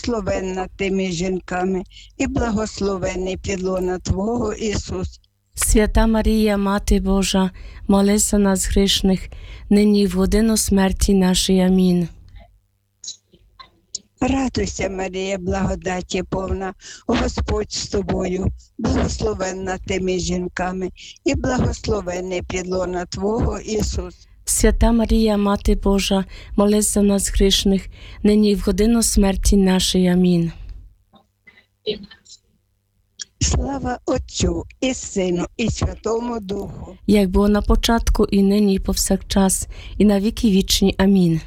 благословенна ти між жінками, і благословений підлона Твого, Ісус. Свята Марія, Мати Божа, молись за нас грішних, нині і в годину смерті нашої. Амінь. Радуйся, Марія, благодаті повна, Господь з тобою, благословенна ти між жінками, і благословений підлона Твого, Ісус. Свята Марія, Мати Божа, молись за нас грішних, нині і в годину смерті нашої. Амінь. Слава Отцю і Сину, і Святому Духу. Як було на початку, і нині, і повсякчас, і на віки вічні. Амінь.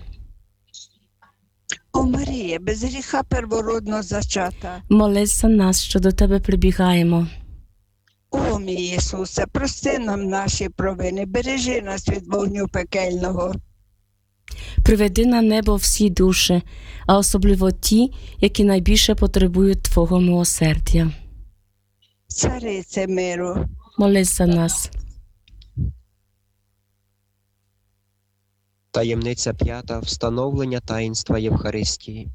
О Марія, без гріха первородно зачата. Молись за нас, що до Тебе прибігаємо. О мій Ісусе, прости нам наші провини, бережи нас від вогню пекельного. Приведи на небо всі душі, а особливо ті, які найбільше потребують Твого милосердя. Царице миру, Молись за нас. Таємниця 5. Встановлення таїнства Євхаристії.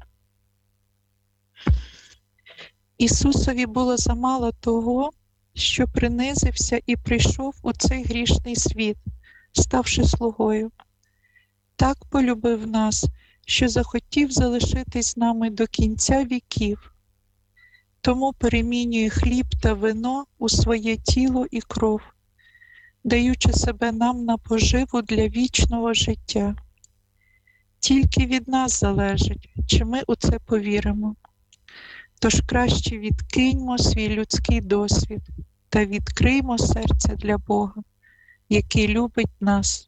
Ісусові було замало того, що принизився і прийшов у цей грішний світ, ставши слугою. Так полюбив нас, що захотів залишитись з нами до кінця віків. Тому перемінює хліб та вино у своє тіло і кров, даючи себе нам на поживу для вічного життя. Тільки від нас залежить, чи ми у це повіримо. Тож краще відкиньмо свій людський досвід та відкриймо серце для Бога, який любить нас.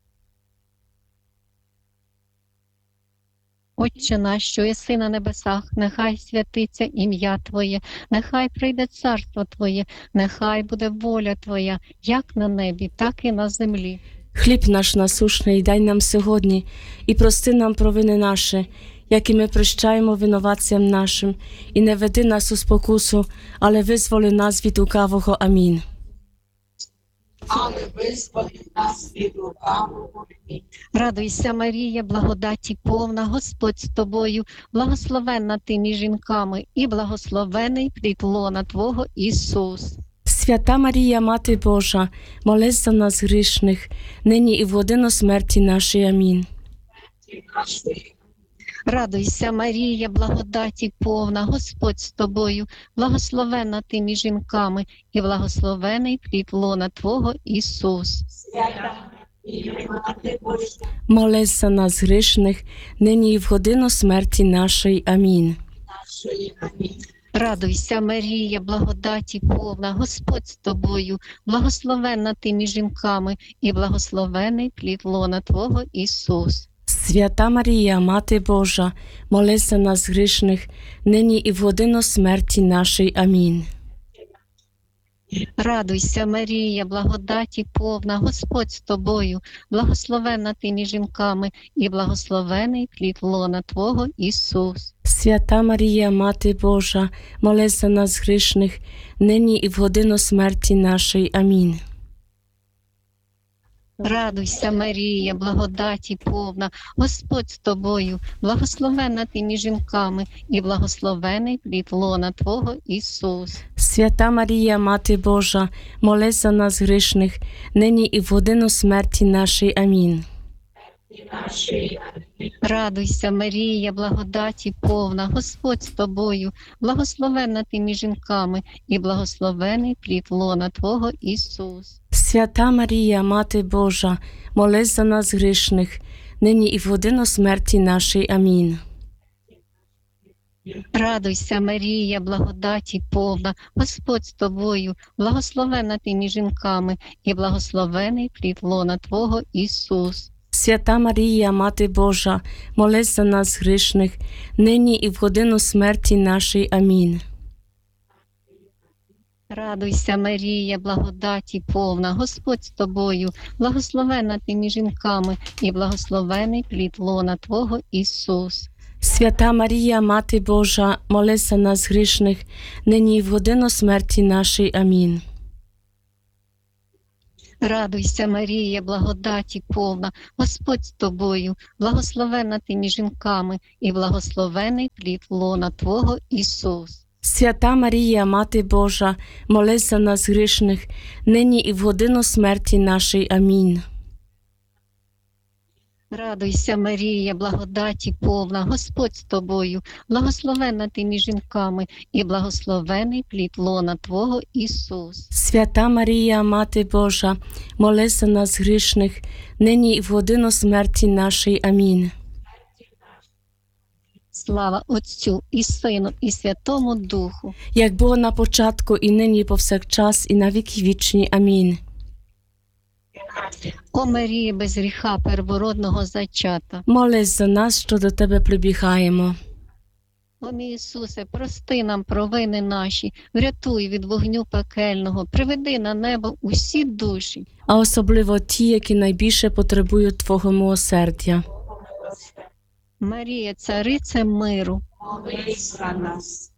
Отче наш, що єси на небесах, нехай святиться ім'я Твоє, нехай прийде царство Твоє, нехай буде воля Твоя, як на небі, так і на землі. Хліб наш насушний дай нам сьогодні, і прости нам провини наші, як і ми прощаємо винуватцям нашим, і не веди нас у спокусу, але визволи нас від лукавого. Амінь. Але визволи нас від лукавого. Радуйся, Марія, благодаті повна, Господь з тобою, благословенна ти між жінками, і благословений плід лона Твого, Ісус. Свята Марія, Мати Божа, молись за нас грішних, нині і в годину смерті нашої. Амінь. Радуйся, Марія, благодаті повна, Господь з тобою, благословенна ти між жінками, і благословений плід лона Твого, Ісус. Молись за нас грішних, нині і в годину смерті нашої. Амінь. Радуйся, Марія, благодаті повна, Господь з тобою, благословенна ти між жінками, і благословений плід лона Твого, Ісус. Свята Марія, Мати Божа, молись за нас грішних, нині і в годину смерті нашої. Амінь. Радуйся, Марія, благодаті повна, Господь з тобою, благословенна ти між жінками, і благословений плід лона Твого, Ісус. Свята Марія, Мати Божа, молись за нас грішних, нині і в годину смерті нашої. Амінь. Радуйся, Марія, благодаті повна, Господь з тобою, благословенна ти між жінками, і благословений плід лона Твого, Ісус. Свята Марія, Мати Божа, молись за нас грішних, нині і в годину смерті нашої. Амінь. Радуйся, Марія, благодаті повна, Господь з тобою, благословенна ти між жінками, і благословений плід лона Твого, Ісус. Свята Марія, Мати Божа, молись за нас грішних, нині і в годину смерті нашої. Амінь. Радуйся, Марія, благодаті повна, Господь з тобою, благословенна ти між жінками, і благословений плід лона Твого, Ісус. Свята Марія, Мати Божа, молись за нас грішних, нині і в годину смерті нашої. Амінь. Радуйся, Марія, благодаті повна, Господь з тобою, благословенна ти між жінками, і благословений плід лона Твого, Ісус. Свята Марія, Мати Божа, молись за нас грішних, нині і в годину смерті нашої. Амінь. Радуйся, Марія, благодаті повна, Господь з тобою, благословенна ти між жінками, і благословений плід лона Твого, Ісус. Свята Марія, Мати Божа, молись за нас грішних, нині і в годину смерті нашої. Амінь. Радуйся, Марія, благодаті повна, Господь з тобою, благословенна ти між жінками, і благословений плід лона Твого, Ісус. Свята Марія, Мати Божа, молись за нас грішних, нині і в годину смерті нашої. Амінь. Слава Отцю і Сину, і Святому Духу. Як було на початку, і нині, і повсякчас, і на віки вічні. Амінь. О Марія, без гріха первородного зачата. Молись за нас, що до Тебе прибігаємо. О мій Ісусе, прости нам провини наші, врятуй від вогню пекельного, приведи на небо усі душі. А особливо ті, які найбільше потребують Твого милосердя. Марія, цариця миру. Молись за нас.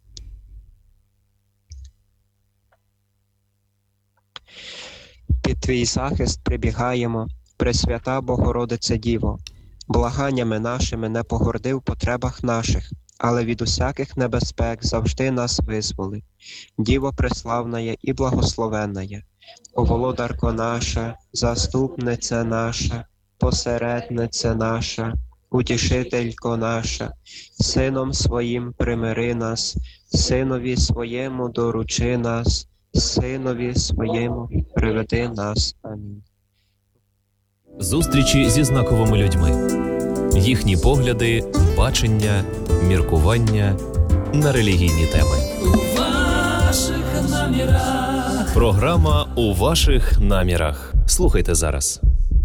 Під Твій захист прибігаємо, Пресвята Богородице Діво. Благаннями нашими не погорди в потребах наших, але від усяких небезпек завжди нас визволи. Діво преславная і благословенная, о володарко наша, заступниця наша, посередниця наша, утішителько наша, Сином Своїм примири нас, Синові Своєму доручи нас, Синові Своєму приведи нас. Амінь. Зустрічі зі знаковими людьми. Їхні погляди, бачення, міркування на релігійні теми. У ваших намірах. Програма «У ваших намірах». Слухайте зараз.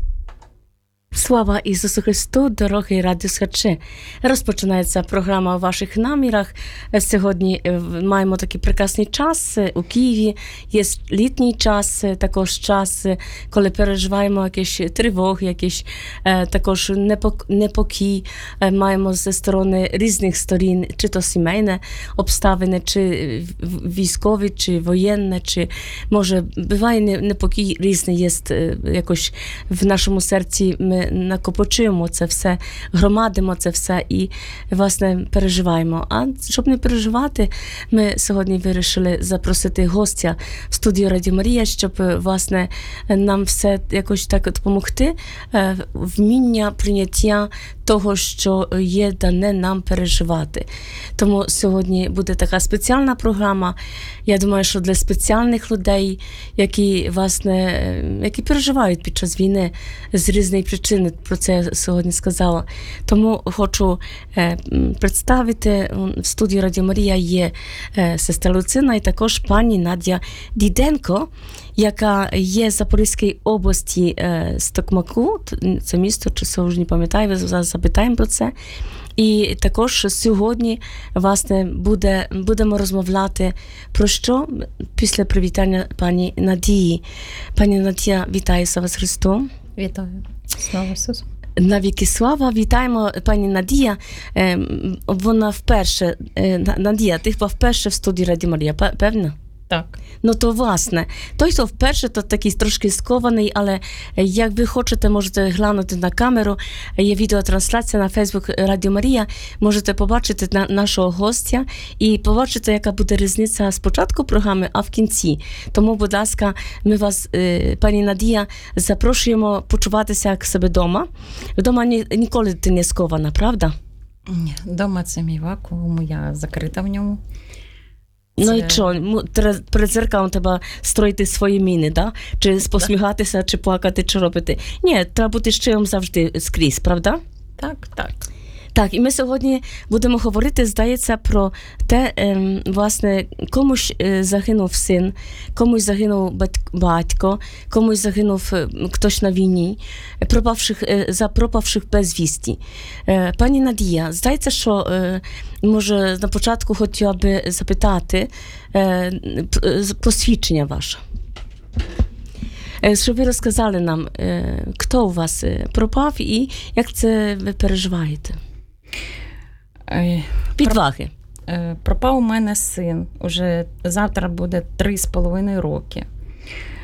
Слава Ісусу Христу, дорогі радіослухачі! Розпочинається програма «У ваших намірах». Сьогодні маємо такий прекрасний час у Києві. Є літній час, також час, коли переживаємо якісь тривоги, якісь також непокій. Маємо зі сторони різних сторін, чи то сімейне обставини, чи військові, чи воєнне, чи може буває непокій різний є якось в нашому серці. Ми накопичуємо це все, громадимо це все і, власне, переживаємо. А щоб не переживати, ми сьогодні вирішили запросити гостя в студію Радіо Марія, щоб, власне, нам все якось так допомогти, вміння прийняття того, що є дане нам переживати. Тому сьогодні буде така спеціальна програма. Я думаю, що для спеціальних людей, які, власне, які переживають під час війни з різних причин, про це я сьогодні сказала. Тому хочу представити, в студії Радіо Марія є сестра Люцина і також пані Надія Діденко, яка є в Запорізькій області з Токмаку, це місто, чи це вже не пам'ятаю, зараз запитаємо про це. І також сьогодні, власне, будемо розмовляти про що після привітання пані Надії. Пані Надія, вітаю вас Христу. Вітаю. Слава Ісусу. Навіки слава. Вітаємо, пані Надія. Вона вперше, Надія, ти вперше в студії Радіо Марія, певно? Так. Ну то, власне, той, хто вперше, то такий трошки скований, але як ви хочете, можете глянути на камеру, є відеотрансляція на Facebook Радіо Марія, можете побачити нашого гостя і побачити, яка буде різниця з початку програми, а в кінці. Тому, будь ласка, ми вас, пані Надія, запрошуємо почуватися як себе вдома. Вдома ніколи ти не скована, правда? Ні, вдома це мій вакуум, я закрита в ньому. Ну і що, перед дзеркалом треба строїти свої міни, да? Чи посміхатися, чи плакати, чи робити. Ні, треба бути щирим завжди скрізь, правда? Так, так. Так, і ми сьогодні будемо говорити, здається, про те, власне, комусь загинув син, комусь загинув батько, комусь загинув хтось на війні, пропавших безвісті. Пані Надія, здається, що, може, на початку хотіла би запитати посвідчення ваше. Щоб ви розказали нам, хто у вас пропав і як це ви переживаєте? Підваги. Пропав у мене син. Уже завтра буде 3,5 роки.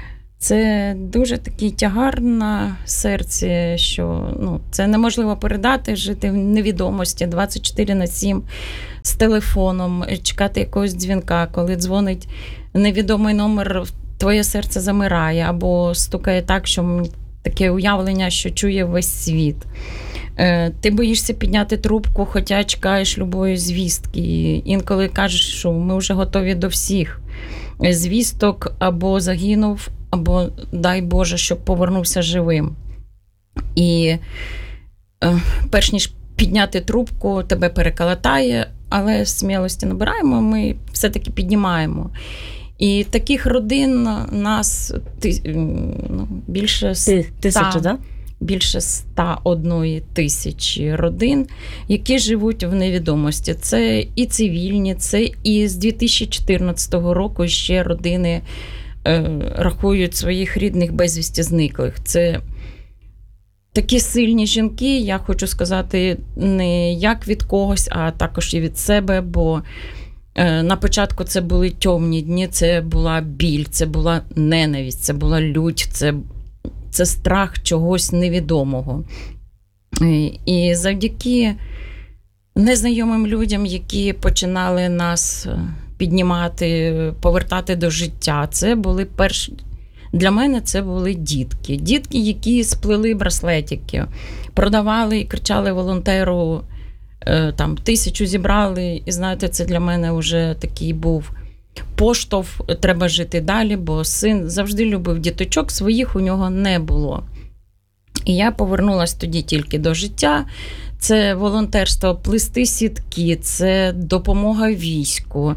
Це дуже такий тягар на серці, що це неможливо передати, жити в невідомості 24/7 з телефоном, чекати якогось дзвінка, коли дзвонить невідомий номер, твоє серце замирає або стукає так, що таке уявлення, що чує весь світ. Ти боїшся підняти трубку, хоча чекаєш любої звістки. Інколи кажеш, що ми вже готові до всіх звісток, або загинув, або дай Боже, щоб повернувся живим. І перш ніж підняти трубку, тебе переколотає, але смілості набираємо, ми все-таки піднімаємо. І таких родин нас більше 1000, да? Більше 101 тисячі родин, які живуть в невідомості. Це і цивільні, це і з 2014 року ще родини рахують своїх рідних безвісті зниклих. Це такі сильні жінки, я хочу сказати, не як від когось, а також і від себе, бо на початку це були темні дні, це була біль, це була ненависть, це була лють, це страх чогось невідомого. І завдяки незнайомим людям, які починали нас піднімати, повертати до життя, це були для мене це були дітки. Дітки, які сплели браслетики, продавали і кричали волонтеру, 1000 зібрали, і знаєте, це для мене вже такий був поштовх, треба жити далі, бо син завжди любив діточок, своїх у нього не було. І я повернулася тоді тільки до життя. Це волонтерство, плести сітки, це допомога війську.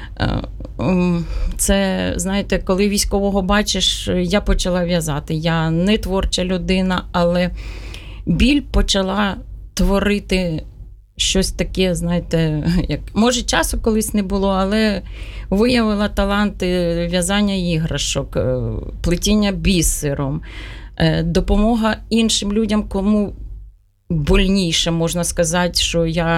Це, знаєте, коли військового бачиш, я почала в'язати. Я не творча людина, але біль почала творити щось таке, знаєте, може часу колись не було, але виявила таланти в'язання іграшок, плетіння бісером, допомога іншим людям, кому больніше, можна сказати, що я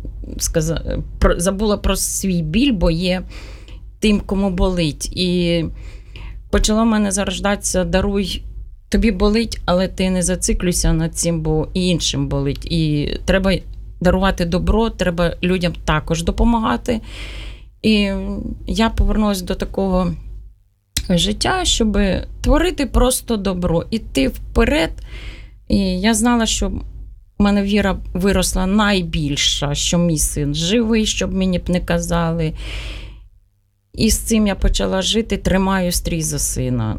забула про свій біль, бо є тим, кому болить. І почало в мене зарождатися: даруй, тобі болить, але ти не зациклюйся над цим, бо і іншим болить. І треба дарувати добро, треба людям також допомагати. І я повернулася до такого життя, щоб творити просто добро, іти вперед. І я знала, що в мене віра виросла найбільша, що мій син живий, щоб мені б не казали. І з цим я почала жити, тримаю стрій за сина.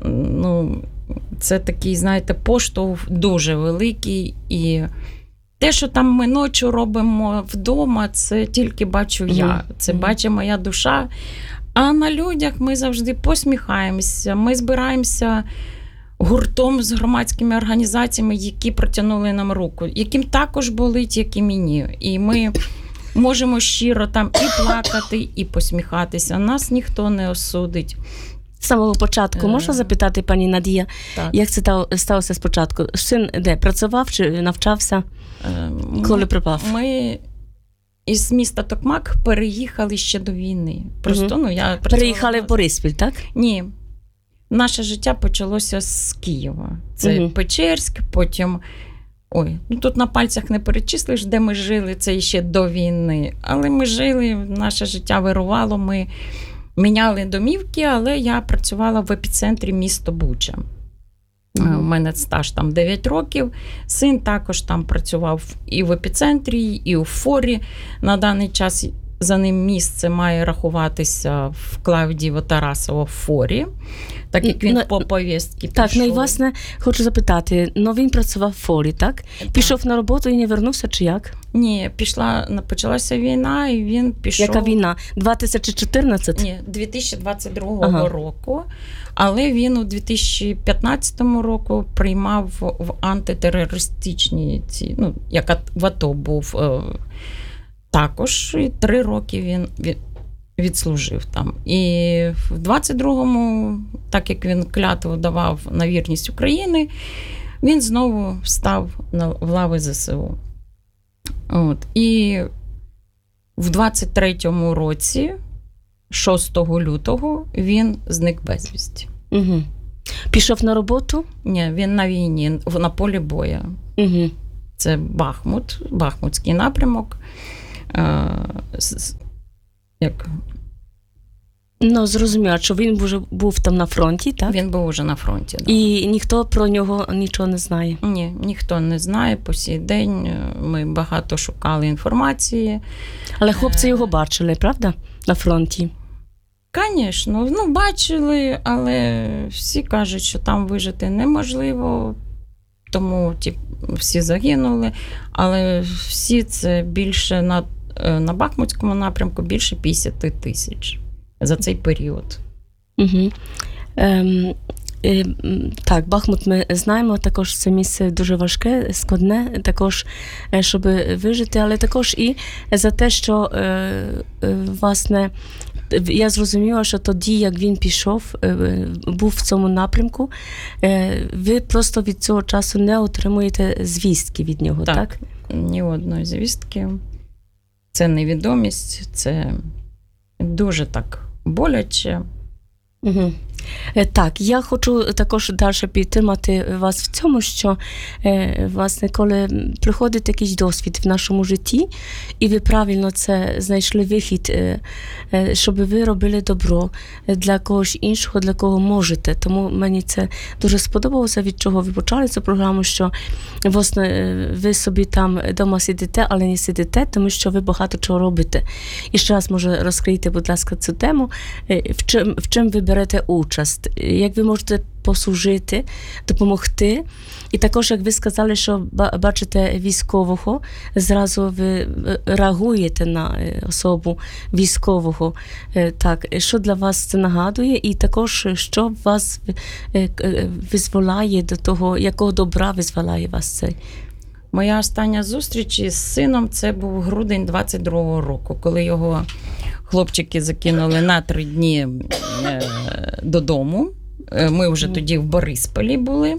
Це такий, знаєте, поштовх дуже великий. І те, що там ми ночі робимо вдома, це тільки бачу я. Це бачить моя душа. А на людях ми завжди посміхаємося, ми збираємося гуртом з громадськими організаціями, які протягнули нам руку, яким також болить, як і мені. І ми можемо щиро там і плакати, і посміхатися. Нас ніхто не осудить. З самого початку можна запитати, пані Надія, як це сталося спочатку? Син де, працював чи навчався, коли припав? Ми із міста Токмак переїхали ще до війни. Просто, я переїхали в Бориспіль, так? Ні. Наше життя почалося з Києва. Це Печерськ, потім... тут на пальцях не перечислиш, де ми жили, це ще до війни. Але ми жили, наше життя вирувало, ми міняли домівки, але я працювала в епіцентрі міста Буча. У мене стаж там 9 років. Син також там працював і в епіцентрі, і у форі. На даний час за ним місце має рахуватися в Клавдієво-Тарасово форі, так як він по повістці пішов. Так, і власне, хочу запитати, він працював в форі, так? Пішов на роботу і не вернувся, чи як? Ні, почалася війна, і він пішов... Яка війна? 2014? Ні, 2022 року. Але він у 2015 року приймав в антитерористичній як в АТО був. Також 3 роки він відслужив там. І в 22-му, так як він клятву давав на вірність України, він знову став в лави ЗСУ. І в 23-му році, 6 лютого, він зник безвісті. Пішов на роботу? Ні, він на війні, на полі бою. Угу. Це Бахмут, Бахмутський напрямок. Як? Ну, зрозуміло, що він вже був там на фронті, так? Він був уже на фронті. Да. І ніхто про нього нічого не знає? Ні, ніхто не знає по сей день. Ми багато шукали інформації. Але хлопці його бачили, правда? На фронті? Звісно, бачили, але всі кажуть, що там вижити неможливо, тому всі загинули. Але всі це більше на Бахмутському напрямку більше 50 тисяч за цей період. Угу. Так, Бахмут ми знаємо, також це місце дуже важке, складне, також, щоб вижити, але також і за те, що, власне, я зрозуміла, що тоді, як він пішов, був в цьому напрямку, ви просто від цього часу не отримуєте звістки від нього, так? Ні одної звістки. Це невідомість, це дуже так боляче. Угу. Так, я хочу також далі підтримати вас в цьому, що, власне, коли приходить якийсь досвід в нашому житті, і ви правильно це знайшли вихід, щоб ви робили добро для когось іншого, для кого можете. Тому мені це дуже сподобалося, від чого ви почали цю програму, що, власне, ви собі там вдома сидите, але не сидите, тому що ви багато чого робите. І ще раз, може, розкрийте, будь ласка, цю тему, в чим ви берете участь, як ви можете послужити, допомогти. І також, як ви сказали, що бачите військового, зразу ви реагуєте на особу військового. Так, що для вас це нагадує? І також, що вас визволяє до того, якого добра визволяє вас це? Моя остання зустріч із сином, це був грудень 22-го року, коли його хлопчики закинули на 3 дні додому. Ми вже тоді в Борисполі були.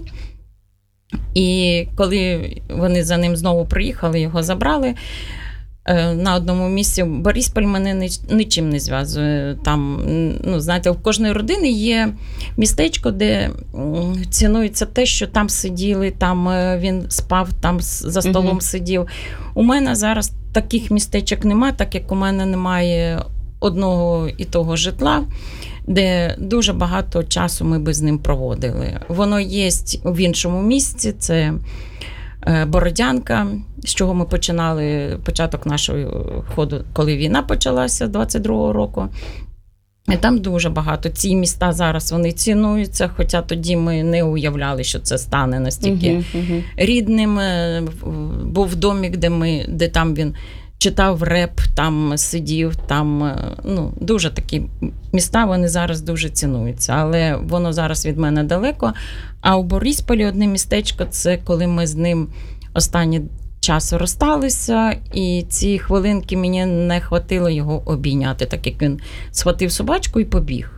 І коли вони за ним знову приїхали, його забрали, на одному місці Борисполь мене нічим не зв'язує. Там, знаєте, в кожної родини є містечко, де цінується те, що там сиділи, там він спав, там за столом сидів. У мене зараз таких містечок немає, так як у мене немає одного і того житла, де дуже багато часу ми би з ним проводили. Воно є в іншому місці, це Бородянка, з чого ми починали початок нашого ходу, коли війна почалася 22-го року. І там дуже багато. Ці міста зараз вони цінуються, хоча тоді ми не уявляли, що це стане настільки рідним. Був домик, де там він читав реп, там сидів, там, дуже такі міста, вони зараз дуже цінуються, але воно зараз від мене далеко. А у Борисполі одне містечко, це коли ми з ним останній час розсталися, і ці хвилинки мені не хватило його обійняти, так як він схватив собачку і побіг.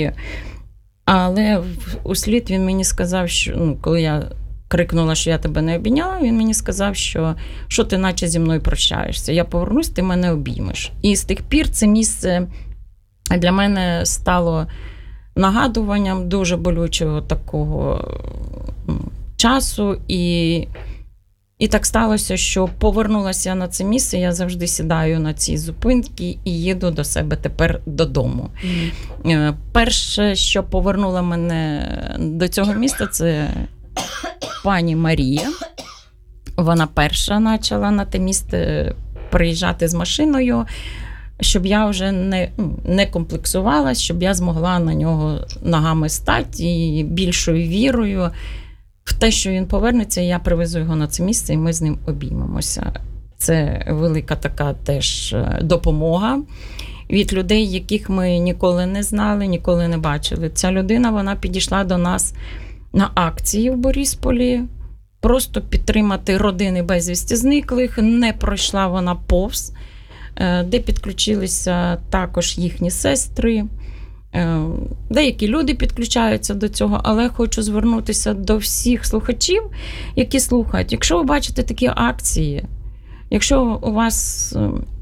Але услід він мені сказав, що, коли я крикнула, що я тебе не обійняла, він мені сказав, що ти наче зі мною прощаєшся. Я повернусь, ти мене обіймеш. І з тих пір це місце для мене стало нагадуванням дуже болючого такого часу. І так сталося, що повернулася на це місце, я завжди сідаю на ці зупинки і їду до себе тепер додому. Перше, що повернуло мене до цього міста, це пані Марія. Вона перша почала на те місце приїжджати з машиною, щоб я вже не комплексувалась, щоб я змогла на нього ногами стати і більшою вірою в те, що він повернеться, я привезу його на це місце, і ми з ним обіймемося. Це велика така теж допомога від людей, яких ми ніколи не знали, ніколи не бачили. Ця людина, вона підійшла до нас на акції в Борисполі, просто підтримати родини безвісти зниклих, не пройшла вона повз, де підключилися також їхні сестри. Деякі люди підключаються до цього, але хочу звернутися до всіх слухачів, які слухають. Якщо ви бачите такі акції, якщо у вас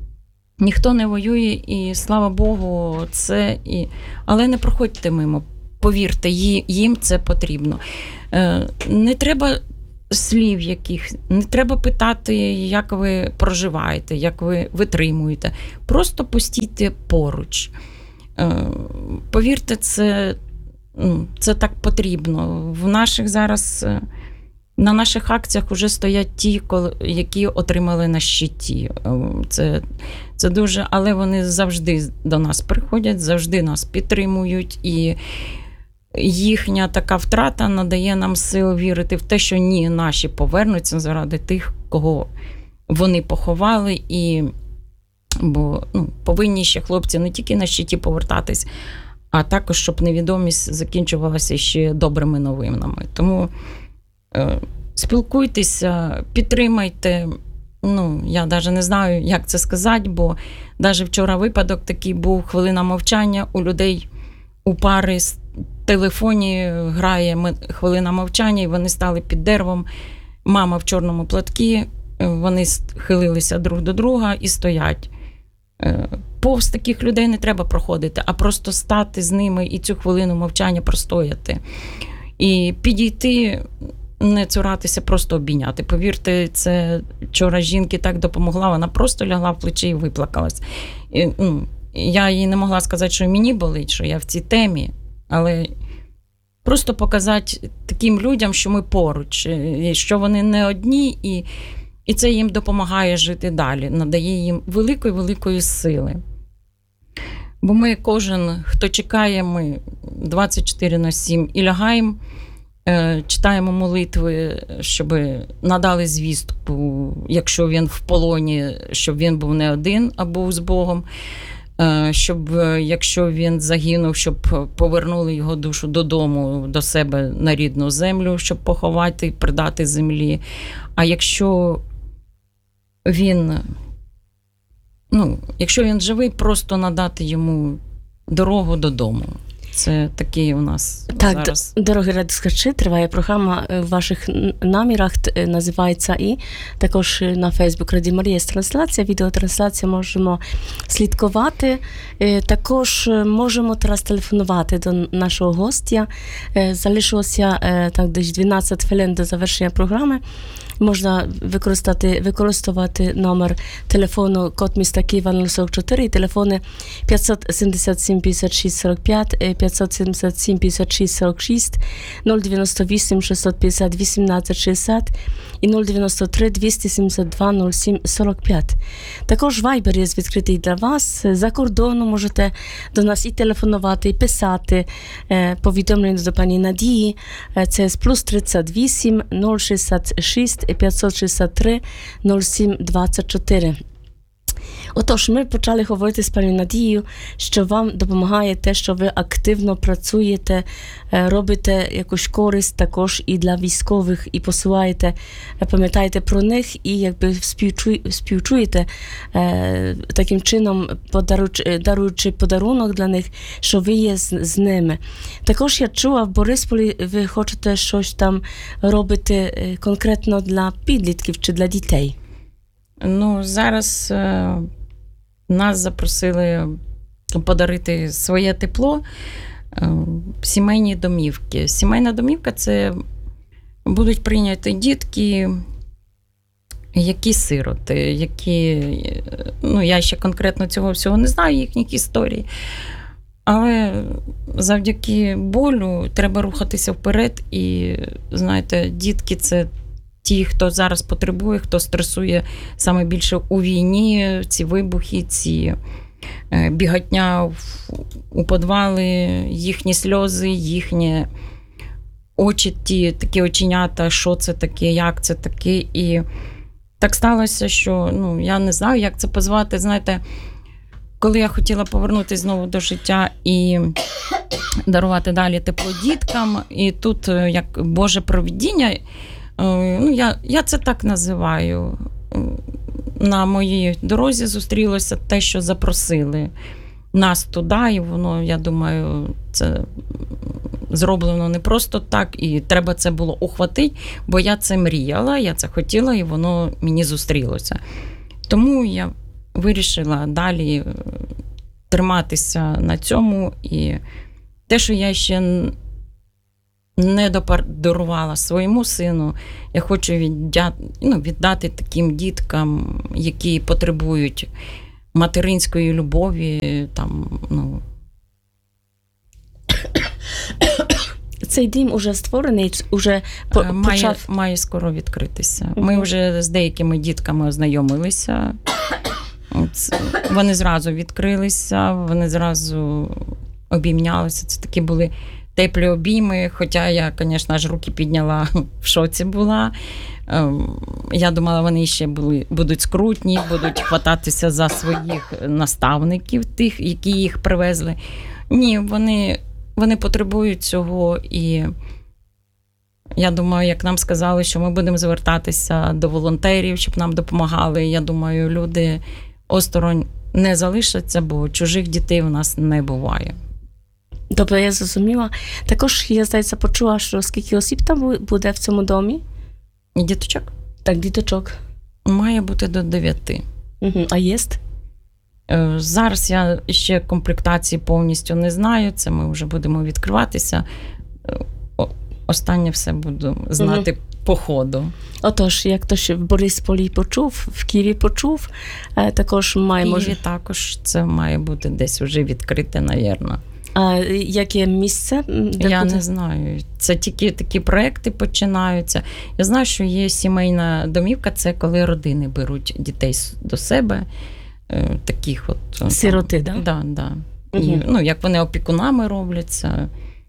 ніхто не воює, і слава Богу, але не проходьте мимо. повірте, їм це потрібно. Не треба слів яких, не треба питати, як ви проживаєте, як ви витримуєте. Просто постійте поруч. Повірте, це так потрібно. В наших зараз, на наших акціях вже стоять ті, які отримали на щиті. Це дуже, але вони завжди до нас приходять, завжди нас підтримують, і їхня така втрата надає нам сил вірити в те, що ні, наші повернуться заради тих, кого вони поховали, бо повинні ще хлопці не тільки на щиті повертатись, а також, щоб невідомість закінчувалася ще добрими новинами. Тому спілкуйтеся, підтримайте. Я навіть не знаю, як це сказати, бо навіть вчора випадок такий був, хвилина мовчання, у людей у пари в телефоні грає хвилина мовчання, і вони стали під деревом, мама в чорному платкі, вони хилилися друг до друга і стоять. Повз таких людей не треба проходити, а просто стати з ними і цю хвилину мовчання простояти. І підійти, не цуратися, просто обійняти. Повірте, це вчора жінки так допомогла, вона просто лягла в плечі і виплакалась. Я їй не могла сказати, що мені болить, що я в цій темі, але просто показати таким людям, що ми поруч, що вони не одні, і це їм допомагає жити далі, надає їм великої сили. Бо ми кожен, хто чекає, ми 24/7 і лягаємо, читаємо молитви, щоб надали звістку, якщо він в полоні, щоб він був не один, а був з Богом, щоб, якщо він загинув, щоб повернули його душу додому, до себе на рідну землю, щоб поховати, придати землі. А якщо він живий, просто надати йому дорогу додому. Це такий у нас зараз. Дорогі радіослухачі, триває програма в ваших намірах, називається і також на Фейсбук Радіо Марія є трансляція, відеотрансляція, можемо слідкувати. Також можемо зараз телефонувати до нашого гостя. Залишилося так десь 12 хвилин до завершення програми. Можна використовувати номер телефону код міста Києва 044 і телефони 577 56 45, 577 56 46, 098 650 18 60 і 093 272 07 45. Також Viber є відкритий для вас. За кордону можете до нас і телефонувати, і писати повідомлення до пані Надії. Це плюс 38 066 563 07 24. Отож, ми почали говорити з пані Надією, що вам допомагає те, що ви активно працюєте, робите якусь користь також і для військових, і посилаєте, пам'ятаєте про них і якби співчуєте таким чином, даруючи подарунок для них, що ви є з ними. Також я чула, в Борисполі ви хочете щось там робити конкретно для підлітків чи для дітей. Зараз нас запросили подарити своє тепло сімейні домівки. Сімейна домівка – це будуть прийняті дітки, які сироти, які, я ще конкретно цього всього не знаю, їхніх історій, але завдяки болю треба рухатися вперед і, знаєте, дітки – це ті, хто зараз потребує, хто стресує саме більше у війні, ці вибухи, ці біготня у підвали, їхні сльози, їхні очі, ті такі оченята, що це таке, як це таке. І так сталося, що я не знаю, як це позвати. Знаєте, коли я хотіла повернутися знову до життя і дарувати далі тепло діткам, і тут як Боже провидіння, я це так називаю. На моїй дорозі зустрілося те, що запросили нас туди, і воно, я думаю, це зроблено не просто так, і треба це було ухватити, бо я це мріяла, я це хотіла, і воно мені зустрілося. Тому я вирішила далі триматися на цьому і те, що я ще не подарувала своєму сину, я хочу віддати таким діткам, які потребують материнської любові. Цей дім уже створений, уже почав? Має скоро відкритися. Ми вже з деякими дітками ознайомилися. Вони зразу відкрилися, вони зразу обіймнялися. Це такі були теплі обійми, хоча я, звісно, аж руки підняла, в шоці була. Я думала, вони ще будуть скрутні, будуть хвататися за своїх наставників, тих, які їх привезли. Ні, вони потребують цього, і я думаю, як нам сказали, що ми будемо звертатися до волонтерів, щоб нам допомагали, я думаю, люди осторонь не залишаться, бо чужих дітей у нас не буває. Добре, я зрозуміла. Також, я, здається, почула, що скільки осіб там буде в цьому домі? І діточок? Так, діточок. Має бути до 9. А є? Зараз я ще комплектації повністю не знаю, це ми вже будемо відкриватися. Останнє все буду знати по ходу. Отож, як хтось в Борисполі почув, в Києві почув, також має... В Києві також це має бути десь вже відкрите, навірно. А яке місце? Я не знаю. Це тільки такі проекти починаються. Я знаю, що є сімейна домівка, це коли родини беруть дітей до себе, таких от... Сироти, так? Да? Да. І, як вони опікунами робляться.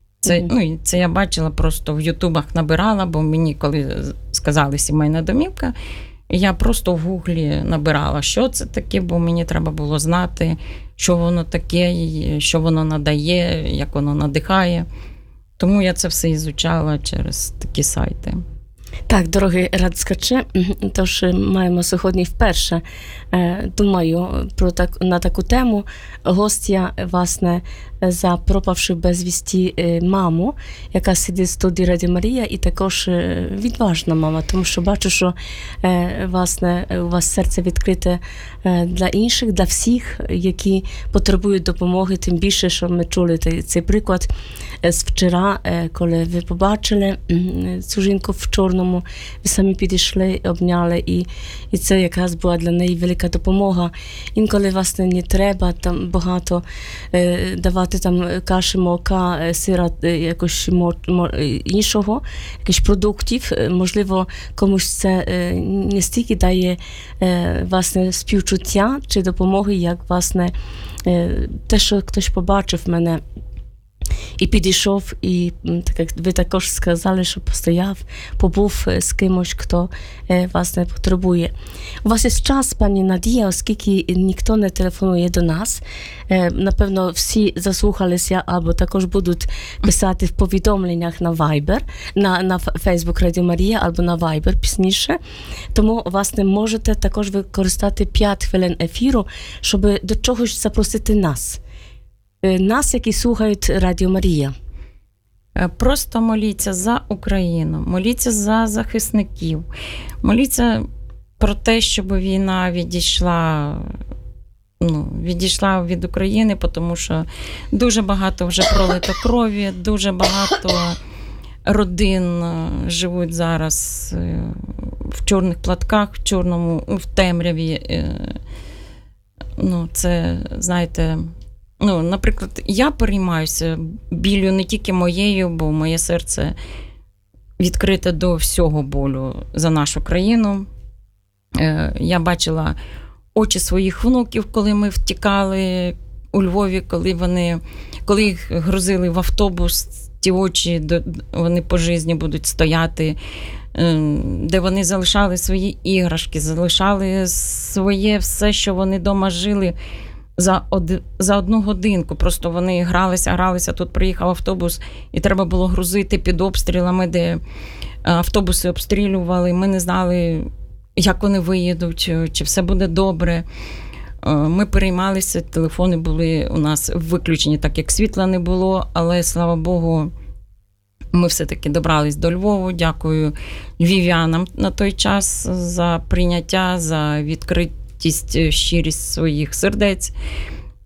Це я бачила, просто в ютубах набирала, бо мені, коли сказали сімейна домівка, я просто в гуглі набирала, що це таке, бо мені треба було знати, що воно таке, що воно надає, як воно надихає. Тому я це все ізучала через такі сайти. Так, дорогі радскачі, тож маємо сьогодні вперше, думаю, на таку тему гостя, власне, за пропавши безвісті маму, яка сидить в студії Радіо Марія, і також відважна мама, тому що бачу, що, власне, у вас серце відкрите для інших, для всіх, які потребують допомоги, тим більше, що ми чули цей приклад з вчора, коли ви побачили цю жінку в чорному, ви самі підійшли, обняли, і це якраз була для неї велика допомога. Інколи, власне, не треба там багато давати там каші, молока, сира, якось іншого, якихось продуктів. Можливо, комусь це не стільки дає, власне, співчуття чи допомоги, як, власне, те, що хтось побачив мене і підійшов, і так як ви також сказали, що постояв, побув з кимось, хто, власне, потребує. У вас є час, пані Надія, оскільки ніхто не телефонує до нас. Напевно, всі заслухалися або також будуть писати в повідомленнях на Viber, на Facebook Радіо Марія або на Viber пізніше. Тому, власне, можете також використати 5 хвилин ефіру, щоб до чогось запросити нас. Нас, які слухають Радіо Марія. Просто моліться за Україну, моліться за захисників, моліться про те, щоб війна відійшла від України, тому що дуже багато вже пролито крові, дуже багато родин живуть зараз в чорних платках, в темряві. Це, знаєте... наприклад, я переймаюся біллю не тільки моєю, бо моє серце відкрите до всього болю за нашу країну. Я бачила очі своїх внуків, коли ми втікали у Львові, коли їх грузили в автобус, ті очі, вони по житті будуть стояти, де вони залишали свої іграшки, залишали своє все, що вони вдома жили, за 1 годинку. Просто вони гралися, тут приїхав автобус, і треба було грузити під обстрілами, де автобуси обстрілювали. Ми не знали, як вони виїдуть, чи все буде добре. Ми переймалися, телефони були у нас виключені, так як світла не було, але, слава Богу, ми все-таки добрались до Львову. Дякую львів'янам на той час за прийняття, за відкриття, щирість своїх сердець.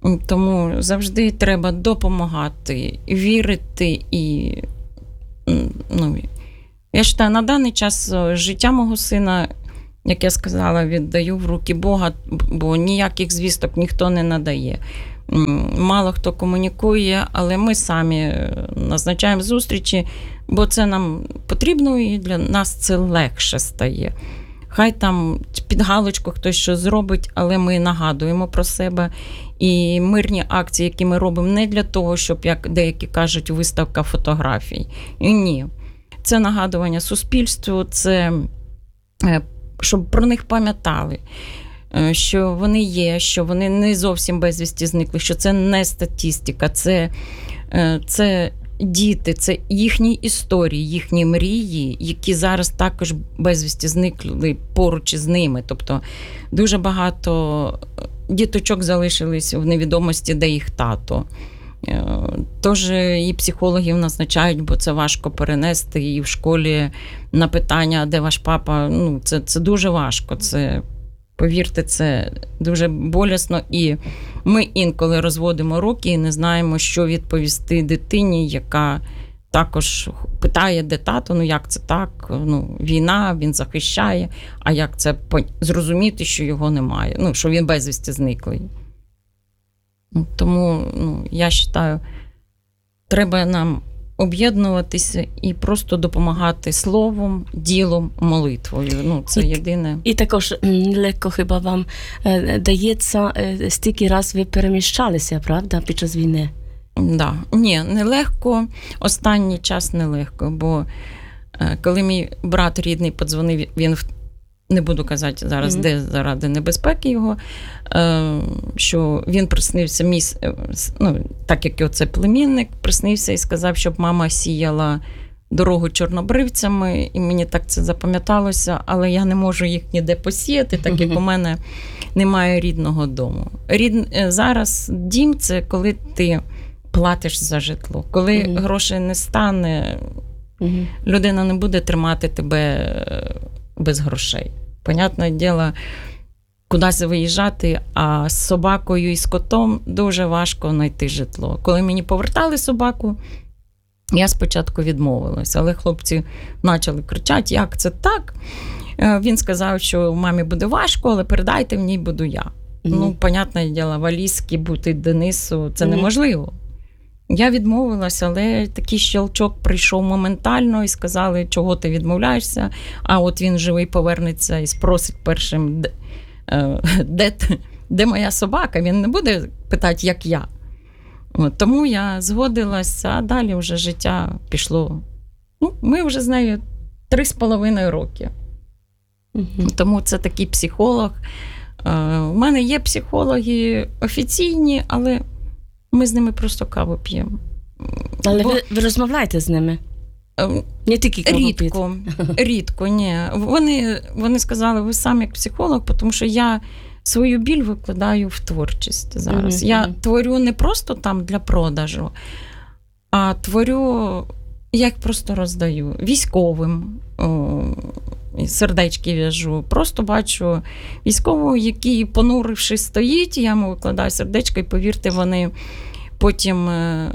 Тому завжди треба допомагати, вірити і, ну, я вважаю, на даний час життя мого сина, як я сказала, віддаю в руки Бога, бо ніяких звісток ніхто не надає. Мало хто комунікує, але ми самі назначаємо зустрічі, бо це нам потрібно і для нас це легше стає. Хай там під галочку хтось щось зробить, але ми нагадуємо про себе. І мирні акції, які ми робимо, не для того, щоб, як деякі кажуть, виставка фотографій. І ні. Це нагадування суспільству, це щоб про них пам'ятали, що вони є, що вони не зовсім безвісті зникли, що це не статистика, це діти, це їхні історії, їхні мрії, які зараз також безвісті зникли поруч із ними. Тобто дуже багато діточок залишились в невідомості, де їх тато. Тож і психологів назначають, бо це важко перенести, і в школі на питання, де ваш папа, ну, це дуже важко, це, повірте, це дуже болісно, і ми інколи розводимо руки і не знаємо, що відповісти дитині, яка також питає, де тато, ну як це так, ну війна, він захищає, а як це зрозуміти, що його немає, ну, що він безвісті зниклий. Тому, ну, я вважаю, треба нам об'єднуватися і просто допомагати словом, ділом, молитвою. Ну, це єдине. І також легко хіба вам дається, стільки раз ви переміщалися, правда, під час війни? Да. Ні, не легко. Останній час не легко, бо коли мій брат рідний подзвонив, він не буду казати зараз, де заради небезпеки його, що він приснився, ну, так як оце племінник, приснився і сказав, щоб мама сіяла дорогу чорнобривцями, і мені так це запам'яталося, але я не можу їх ніде посіяти, так як у мене немає рідного дому. Зараз дім – це коли ти платиш за житло. Коли грошей не стане, людина не буде тримати тебе без грошей. Понятне діло, кудись виїжджати, а з собакою і з котом дуже важко знайти житло. Коли мені повертали собаку, я спочатку відмовилась, але хлопці почали кричати, як це так? Він сказав, що мамі буде важко, але передайте, в ній буду я. Ну, понятне діло, валізки бути Денису, це неможливо. Я відмовилася, але такий щелчок прийшов моментально і сказали, чого ти відмовляєшся, а от він живий повернеться і спросить першим, де моя собака, він не буде питати, як я. От, тому я згодилася, а далі вже життя пішло. Ну, ми вже з нею 3,5 роки. Тому це такий психолог. У мене є психологи офіційні, але ми з ними просто каву п'ємо. Але ви розмовляєте з ними? Не тільки каву п'єте? Рідко, ні. Вони сказали, ви сам як психолог, тому що я свою біль викладаю в творчість зараз. Я творю не просто там для продажу, а творю, я їх просто роздаю військовим, сердечки в'яжу. Просто бачу військового, який, понурившись, стоїть, я йому викладаю сердечко, і повірте, вони потім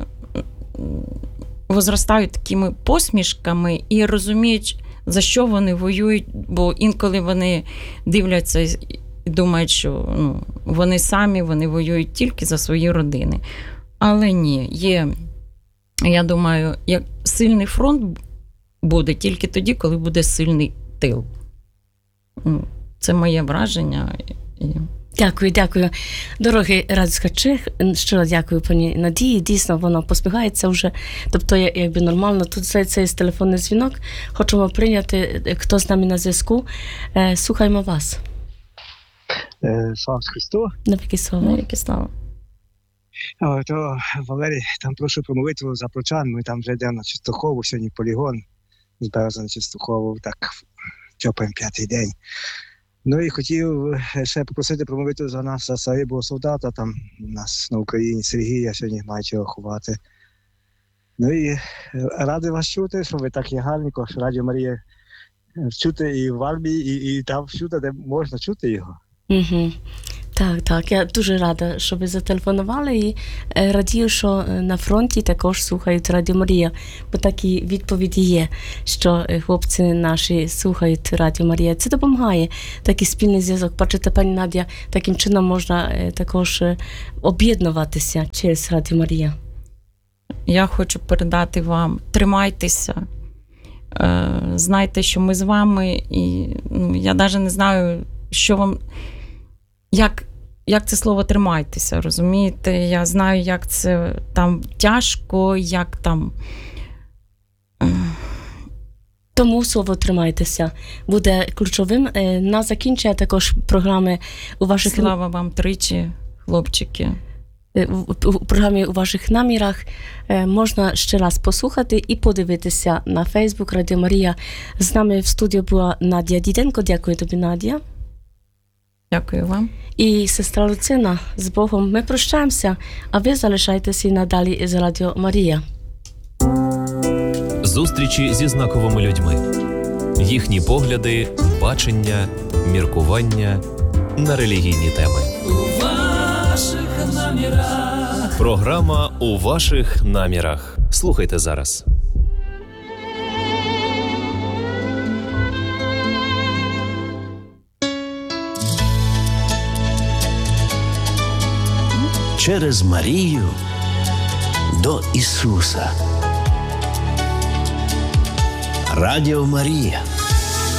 возростають такими посмішками і розуміють, за що вони воюють, бо інколи вони дивляться і думають, що вони самі, вони воюють тільки за свої родини. Але ні, є, я думаю, як сильний фронт буде тільки тоді, коли буде сильний тил. Це моє враження. Дякую. Дорогі радіослухачі, щиро дякую пані Надії. Дійсно, воно поспігається вже. Тобто, якби нормально. Тут цей телефонний дзвінок. Хочемо прийняти, хто з нами на зв'язку. Слухаємо вас. Слава Христу. Навіки слава. То, Валерій, там прошу про молитву за прочан. Ми там вже йдемо на Чистохову, сьогодні полігон. З береза на Чистохову, так, чопаємо 5-й день. Ну і хотів ще попросити про молитву за нас, за загиблого солдата, там у нас на Україні, Сергія, сьогодні мають його ховати. Ну і радий вас чути, що ви так є гарненько, що Радіо Марія чути і в армії, і там всюди, де можна чути його. Так. Я дуже рада, що ви зателефонували і радію, що на фронті також слухають Радіо Марія, бо такі відповіді є, що хлопці наші слухають Радіо Марія. Це допомагає, такий спільний зв'язок. Бачите, пані Надя, таким чином можна також об'єднуватися через Радіо Марія. Я хочу передати вам, тримайтеся, знайте, що ми з вами, і я навіть не знаю, що вам, як це слово «тримайтеся», розумієте? Я знаю, як це там тяжко, як там... Тому слово «тримайтеся» буде ключовим. На закінчення також програми у ваших... Слава вам тричі, хлопчики. У програмі «У ваших намірах» можна ще раз послухати і подивитися на Фейсбук Радіо Марія. З нами в студії була Надія Діденко. Дякую тобі, Надія. Дякую вам. І сестра Люцина, з Богом ми прощаємося, а ви залишайтеся і надалі з Радіо Марія. Зустрічі зі знаковими людьми. Їхні погляди, бачення, міркування на релігійні теми. У ваших намірах. Програма «У ваших намірах». Слухайте зараз. Через Марію до Ісуса. Радіо Марія.